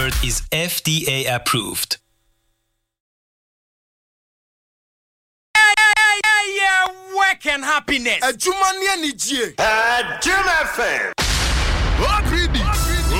yogurt is FDA approved. Work and happiness. A Jumania Nijie. Jim FM.